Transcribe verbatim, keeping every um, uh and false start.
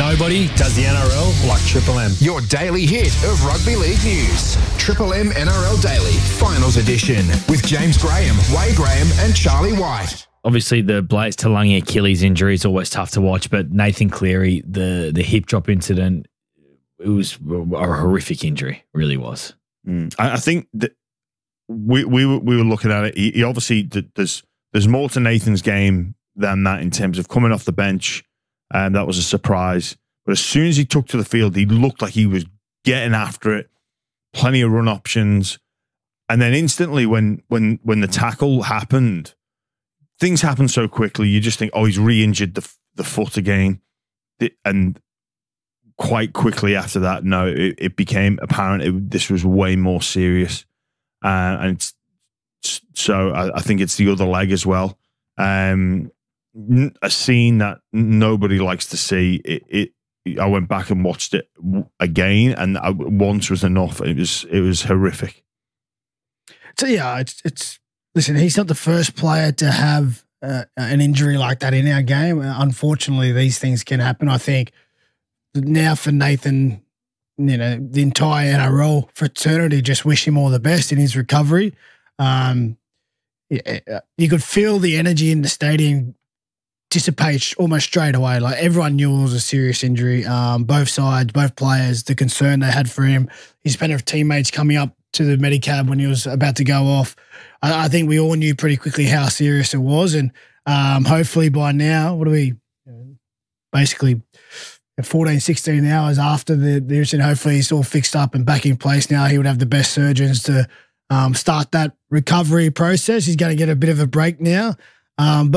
Nobody does the N R L like Triple M. Your daily hit of rugby league news. Triple M N R L Daily, Finals Edition, with James Graham, Wade Graham and Charlie White. Obviously, the Blades Talangi Achilles injury is always tough to watch, but Nathan Cleary, the the hip drop incident, it was a horrific injury, really was. Mm. I, I think that we we were, we were looking at it. He, he obviously there's there's more to Nathan's game than that in terms of coming off the bench, and that was a surprise. But as soon as he took to the field, he looked like he was getting after it. Plenty of run options, and then instantly when when when the tackle happened, things happen so quickly. You just think, oh, he's re-injured the the foot again, and quite quickly after that, no, it, it became apparent it, this was way more serious. Uh, and it's, so I, I think it's the other leg as well. Um, a scene that nobody likes to see. It, it I went back and watched it again, and I, once was enough. It was it was horrific. So yeah, it's it's. Listen, he's not the first player to have uh, an injury like that in our game. Unfortunately, these things can happen. I think now for Nathan, you know, the entire N R L fraternity just wish him all the best in his recovery. Um, you could feel the energy in the stadium dissipate almost straight away. Like everyone knew it was a serious injury. Um, both sides, both players, the concern they had for him. His pen of teammates coming up to the Medicab when he was about to go off. I, I think we all knew pretty quickly how serious it was, and um, hopefully by now, what are we? Basically, fourteen, sixteen hours after the, the incident, hopefully he's all fixed up and back in place now. He would have the best surgeons to um, start that recovery process. He's going to get a bit of a break now. Um, but